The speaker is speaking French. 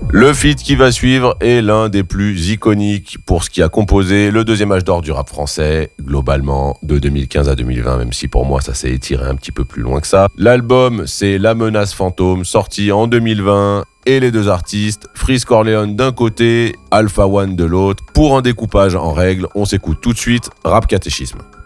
Le feat qui va suivre est l'un des plus iconiques pour ce qui a composé le deuxième âge d'or du rap français, globalement de 2015 à 2020, même si pour moi ça s'est étiré un petit peu plus loin que ça. L'album, c'est La Menace Fantôme, sorti en 2020, et les deux artistes, Freeze Corleone d'un côté, Alpha One de l'autre. Pour un découpage en règle, on s'écoute tout de suite Rap Catéchisme.